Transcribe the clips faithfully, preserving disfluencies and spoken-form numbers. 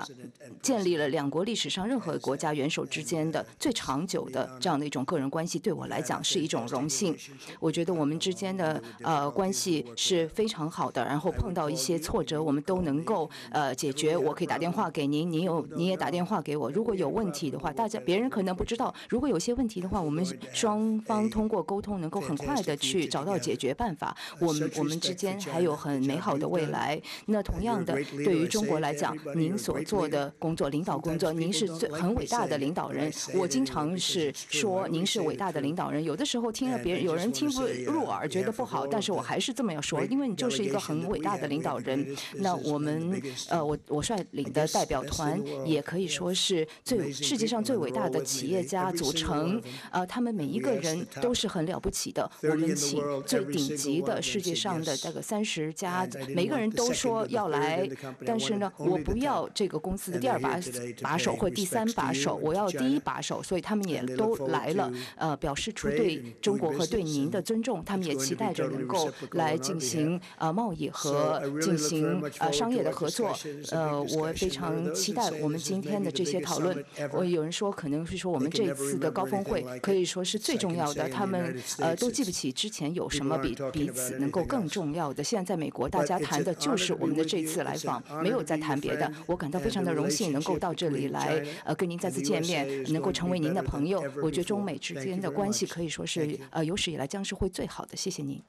下，建立了两国历史上任何国家元首之间的最长久的这样的一种个人关系，对我来讲是一种荣幸。我觉得我们之间的呃关系是非常好的，然后碰到一些挫折，我们都能够呃解决。我可以打电话给您，您有你也打电话给我。如果有问题的话，大家别人可能不知道，如果有些问题的话，我们双方通过沟通能够很快的去找到解决办法。我们我们之间还有很美好的未来。那同样的，对于中国来讲，您所做的工作，领导工作，您是最很伟大的领导人。我经常是说您是伟大的领导人，有的时候听了别人有人听不入耳，觉得不好，但是我还是这么要说，因为你就是一个很伟大的领导人。那我们呃，我我率领的代表团也可以说是最世界上最伟大的企业家组成，呃，他们每一个人都是很了不起的。我们请最顶级的世界上的这个三十家，每个人都说要来，但是呢，我不要这个公司的第二把把手或第三把手，我要第一把手，所以他们也都来了，呃，表示出对中国和对您的尊重，他们也期待着能够来进行呃贸易和进行呃商业的合作。呃，我非常期待我们今天的这些讨论。我有人说可能是说我们这次的高峰会可以说是最重要的，他们呃都记不起之前有什么比彼此能够更重要的。现在在美国，大家谈的就是我们的这次来访，没有在谈别的。我感到非常的荣幸能够到这里来，呃，跟您再次见面，能够成为您的朋友。我觉得中美之间的关系可以说是呃有史以来将是会最好的。谢谢您。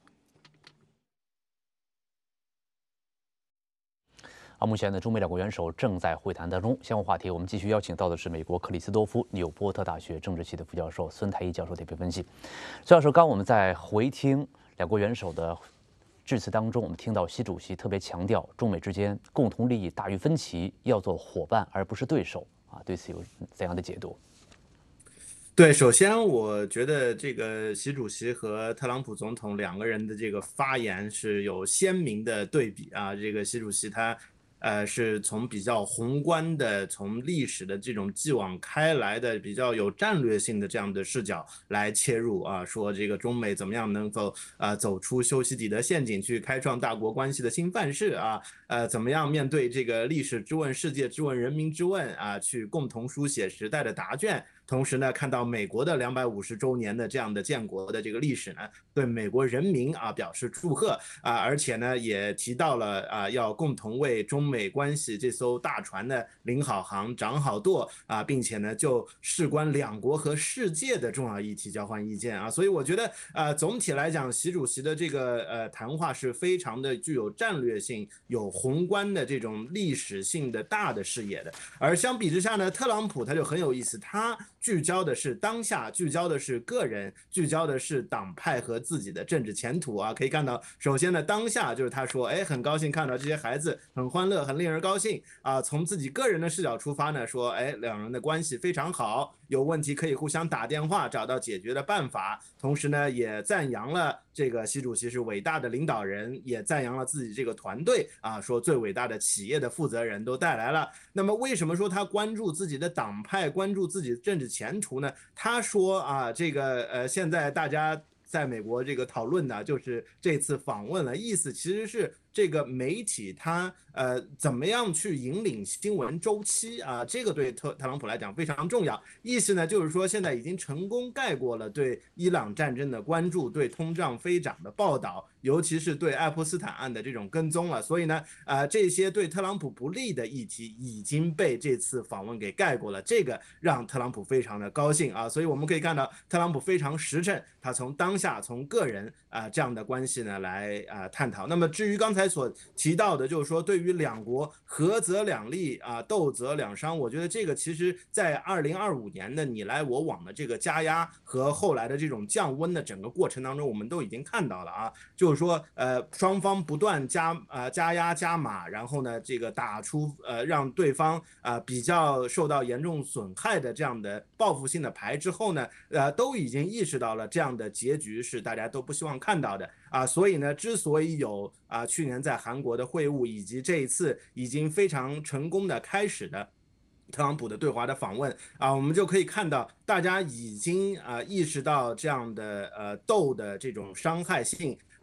啊，目前呢，中美两国元首正在会谈当中。相关话题，我们继续邀请到的是美国克里斯多夫纽波特大学政治系的副教授孙台一教授点评分析。孙教授，刚我们在回听两国元首的致辞当中，我们听到习主席特别强调中美之间共同利益大于分歧，要做伙伴而不是对手啊。对此有怎样的解读？ 对，首先我觉得这个习主席和特朗普总统两个人的这个发言是有鲜明的对比啊。这个习主席他呃是从比较宏观的、从历史的这种继往开来的、比较有战略性的这样的视角来切入啊，说这个中美怎么样能否呃走出修昔底德陷阱，去开创大国关系的新范式啊，呃怎么样面对这个历史之问、世界之问、人民之问啊，去共同书写时代的答卷。同时呢，看到美国的两百五十周年的这样的建国的这个历史呢，对美国人民啊表示祝贺啊，而且呢也提到了啊要共同为中美关系这艘大船呢领好航、掌好舵啊，并且呢就事关两国和世界的重要议题交换意见啊，所以我觉得啊总体来讲，习主席的这个呃谈话是非常的具有战略性、有宏观的这种历史性的大的视野的，而相比之下呢，特朗普他就很有意思，他聚焦的是当下，聚焦的是个人，聚焦的是党派和自己的政治前途啊。可以看到，首先呢，当下就是他说，哎，很高兴看到这些孩子很欢乐，很令人高兴啊。从自己个人的视角出发呢，说，哎，两人的关系非常好，有问题可以互相打电话，找到解决的办法。同时呢，也赞扬了这个习主席是伟大的领导人，也赞扬了自己这个团队啊，说最伟大的企业的负责人都带来了。那么为什么说他关注自己的党派，关注自己的政治前途呢？他说啊，这个呃，现在大家在美国这个讨论呢，就是这次访问了，意思其实是这个媒体它呃怎么样去引领新闻周期啊，这个对特特朗普来讲非常重要。意思呢就是说，现在已经成功盖过了对伊朗战争的关注，对通胀飞涨的报道，尤其是对爱泼斯坦案的这种跟踪了。所以呢，呃，这些对特朗普不利的议题已经被这次访问给盖过了，这个让特朗普非常的高兴啊。所以我们可以看到，特朗普非常实诚，他从当下从个人啊、呃、这样的关系呢来啊、呃、探讨。那么至于刚才所提到的，就是说对于两国合则两利啊、呃，斗则两伤，我觉得这个其实在二零二五年的你来我往的这个加压和后来的这种降温的整个过程当中，我们都已经看到了啊，就是说呃双方不断加呃加压加码，然后呢这个打出呃让对方啊、呃、比较受到严重损害的这样的报复性的牌之后呢，呃都已经意识到了这样的结局是大家都不希望看到的啊，所以呢，之所以有啊去年在韩国的会晤，以及这一次已经非常成功的开始的特朗普的对华的访问啊，我们就可以看到，大家已经啊意识到这样的呃斗的这种伤害性。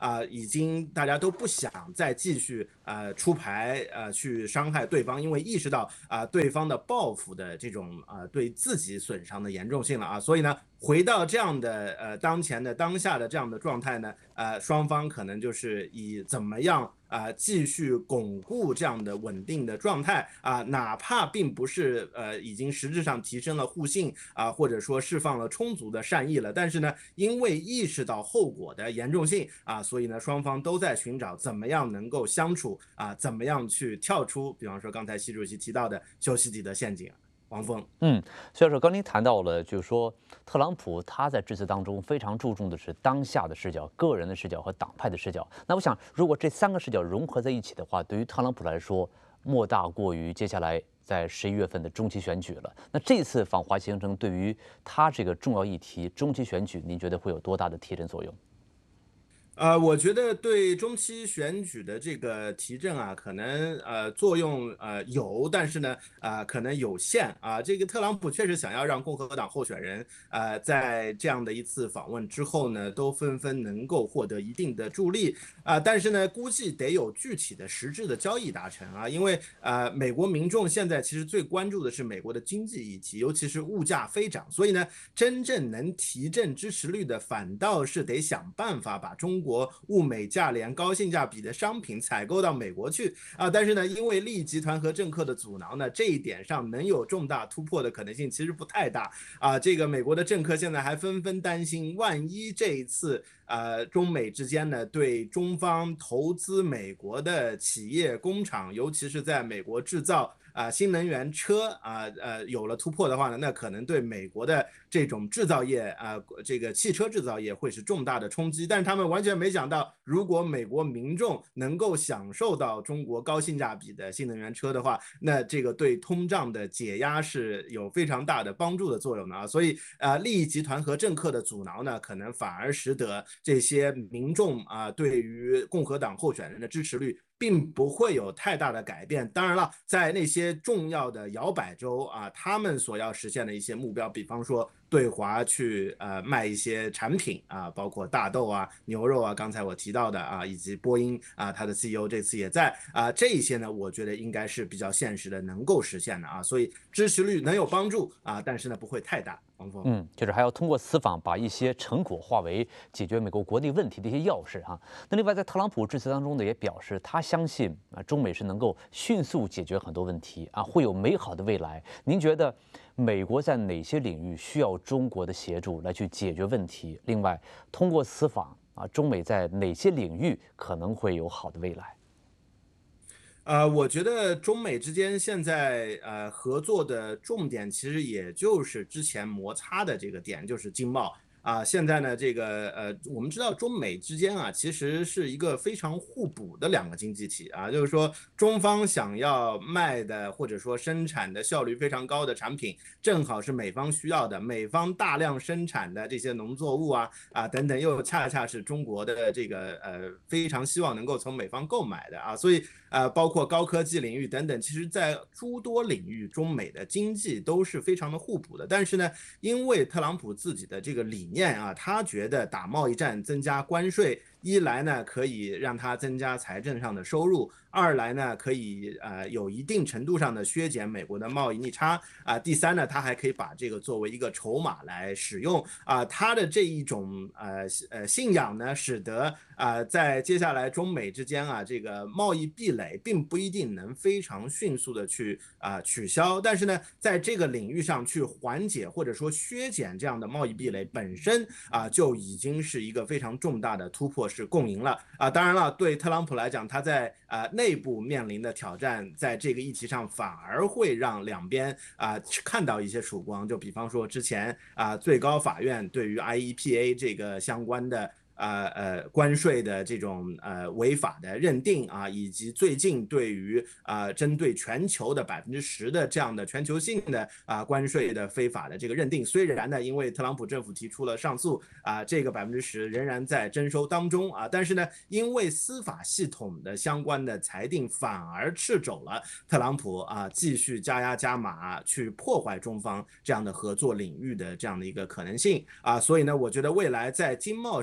啊，已经大家都不想再继续呃出牌呃去伤害对方，因为意识到啊对方的报复的这种啊对自己损伤的严重性了啊，所以呢，回到这样的呃当前的当下的这样的状态呢，呃双方可能就是以怎么样啊、呃、继续巩固这样的稳定的状态啊、呃，哪怕并不是呃已经实质上提升了互信啊、呃，或者说释放了充足的善意了，但是呢，因为意识到后果的严重性啊、呃，所以呢双方都在寻找怎么样能够相处啊、呃，怎么样去跳出，比方说刚才习主席提到的修昔底德陷阱。王峰， 嗯，所以说刚您谈到了，就是说特朗普他在致辞当中非常注重的是当下的视角、个人的视角和党派的视角。那我想，如果这三个视角融合在一起的话，对于特朗普来说，莫大过于接下来在十一月份的中期选举了。那这次访华行程对于他这个重要议题中期选举，您觉得会有多大的提振作用？ 呃，我觉得对中期选举的这个提振啊，可能呃作用呃有，但是呢，呃可能有限啊。这个特朗普确实想要让共和党候选人呃在这样的一次访问之后呢，都纷纷能够获得一定的助力啊、呃。但是呢，估计得有具体的实质的交易达成啊，因为呃美国民众现在其实最关注的是美国的经济议题，尤其是物价飞涨，所以呢，真正能提振支持率的，反倒是得想办法把中国国物美价廉、高性价比的商品采购到美国去啊，但是呢，因为利益集团和政客的阻挠呢，这一点上能有重大突破的可能性其实不太大啊。这个美国的政客现在还纷纷担心，万一这一次呃中美之间呢对中方投资美国的企业工厂，尤其是在美国制造啊、呃，新能源车啊，呃，有了突破的话呢，那可能对美国的这种制造业啊、呃，这个汽车制造业会是重大的冲击。但是他们完全没想到，如果美国民众能够享受到中国高性价比的新能源车的话，那这个对通胀的解压是有非常大的帮助的作用的啊。所以啊、呃，利益集团和政客的阻挠呢，可能反而使得这些民众啊、呃，对于共和党候选人的支持率并不会有太大的改变。当然了，在那些重要的摇摆州啊，他们所要实现的一些目标，比方说对华去呃卖一些产品啊，包括大豆啊、牛肉啊，刚才我提到的啊，以及波音啊，它的 C E O 这次也在啊，这一些呢，我觉得应该是比较现实的，能够实现的啊，所以支持率能有帮助啊，但是呢不会太大。 嗯，就是还要通过此访把一些成果化为解决美国国内问题的一些钥匙哈。那另外，在特朗普致辞当中呢，也表示他相信啊，中美是能够迅速解决很多问题啊，会有美好的未来。您觉得美国在哪些领域需要中国的协助来去解决问题？另外，通过此访啊，中美在哪些领域可能会有好的未来？ 呃，我觉得中美之间现在呃合作的重点，其实也就是之前摩擦的这个点，就是经贸啊。现在呢，这个呃，我们知道中美之间啊，其实是一个非常互补的两个经济体啊。就是说，中方想要卖的或者说生产的效率非常高的产品，正好是美方需要的；美方大量生产的这些农作物啊啊等等，又恰恰是中国的这个呃非常希望能够从美方购买的啊。所以呃，包括高科技领域等等，其实在诸多领域，中美的经济都是非常的互补的。但是呢，因为特朗普自己的这个理念啊，他觉得打贸易战、增加关税，一来呢可以让他增加财政上的收入，二来呢可以呃有一定程度上的削减美国的贸易逆差啊、呃，第三呢，他还可以把这个作为一个筹码来使用啊、呃。他的这一种呃呃信仰呢，使得啊、呃、在接下来中美之间啊这个贸易壁垒并不一定能非常迅速的去啊、呃、取消，但是呢，在这个领域上去缓解或者说削减这样的贸易壁垒本身啊、呃、就已经是一个非常重大的突破。是共赢了啊！当然了，对特朗普来讲，他在啊、呃、内部面临的挑战，在这个议题上反而会让两边啊、呃、看到一些曙光。就比方说之前啊、呃、最高法院对于 I E P A 这个相关的。呃呃，关税的这种呃违法的认定啊，以及最近对于啊、呃、针对全球的百分之十的这样的全球性的啊、呃、关税的非法的这个认定，虽然呢，因为特朗普政府提出了上诉啊、呃，这个百分之十仍然在征收当中啊，但是呢，因为司法系统的相关的裁定反而斥走了特朗普啊继续加压加码去破坏中方这样的合作领域的这样的一个可能性啊，所以呢，我觉得未来在经贸上的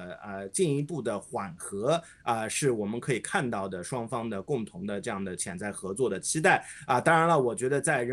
的呃进一步的缓和啊，是我们可以看到的双方的共同的这样的潜在合作的期待啊。当然了，我觉得在